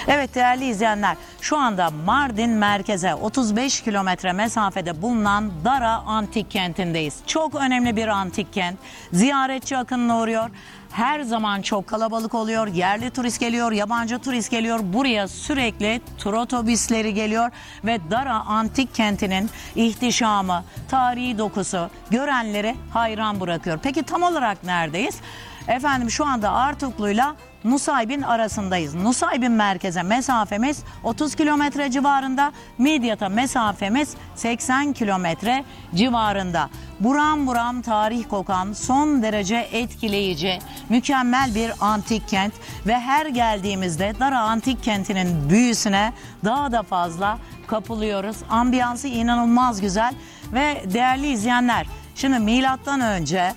Evet değerli izleyenler, şu anda Mardin merkeze 35 kilometre mesafede bulunan Dara Antik Kenti'ndeyiz. Çok önemli bir antik kent. Ziyaretçi akınına uğruyor. Her zaman çok kalabalık oluyor. Yerli turist geliyor, yabancı turist geliyor. Buraya sürekli tur otobüsleri geliyor ve Dara Antik Kenti'nin ihtişamı, tarihi dokusu görenleri hayran bırakıyor. Peki tam olarak neredeyiz? Efendim şu anda Artuklu'yla Nusaybin arasındayız. Nusaybin merkeze mesafemiz 30 kilometre civarında, Midyat'a mesafemiz 80 kilometre civarında. Buram buram tarih kokan, son derece etkileyici, mükemmel bir antik kent ve her geldiğimizde Dara Antik Kenti'nin büyüsüne daha da fazla kapılıyoruz. Ambiyansı inanılmaz güzel ve değerli izleyenler, şimdi milattan önce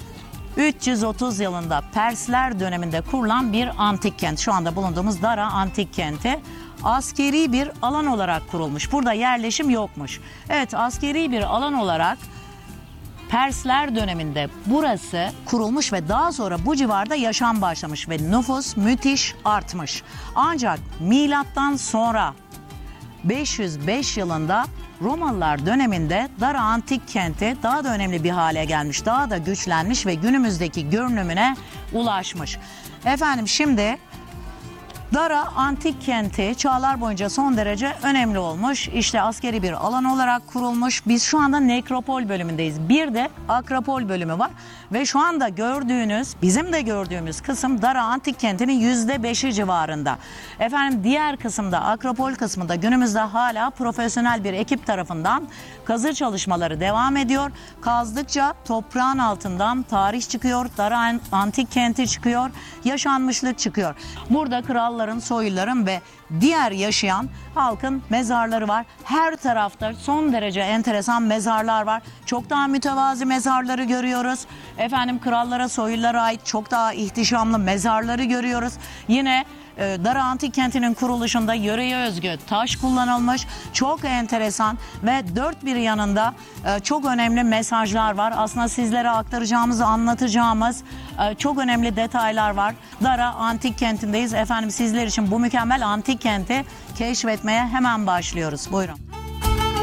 330 yılında Persler döneminde kurulan bir antik kent. Şu anda bulunduğumuz Dara Antik Kenti askeri bir alan olarak kurulmuş. Burada yerleşim yokmuş. Evet, askeri bir alan olarak Persler döneminde burası kurulmuş ve daha sonra bu civarda yaşam başlamış ve nüfus müthiş artmış. Ancak milattan sonra 505 yılında Romalılar döneminde Dara Antik Kenti daha da önemli bir hale gelmiş, daha da güçlenmiş ve günümüzdeki görünümüne ulaşmış. Efendim şimdi Dara Antik Kenti çağlar boyunca son derece önemli olmuş. İşte askeri bir alan olarak kurulmuş. Biz şu anda nekropol bölümündeyiz. Bir de akropol bölümü var. Ve şu anda gördüğünüz, bizim de gördüğümüz kısım Dara Antik Kenti'nin %5'i civarında. Efendim diğer kısımda, akropol kısmında günümüzde hala profesyonel bir ekip tarafından kazı çalışmaları devam ediyor. Kazdıkça toprağın altından tarih çıkıyor, Dara Antik Kenti çıkıyor, yaşanmışlık çıkıyor. Burada kralların, soyluların ve diğer yaşayan halkın mezarları var. Her tarafta son derece enteresan mezarlar var. Çok daha mütevazi mezarları görüyoruz. Efendim krallara, soylulara ait çok daha ihtişamlı mezarları görüyoruz. Yine Dara Antik Kenti'nin kuruluşunda yöreye özgü taş kullanılmış. Çok enteresan ve dört bir yanında çok önemli mesajlar var. Aslında sizlere aktaracağımız, anlatacağımız çok önemli detaylar var. Dara Antik Kenti'ndeyiz. Efendim sizler için bu mükemmel antik kenti keşfetmeye hemen başlıyoruz. Buyurun.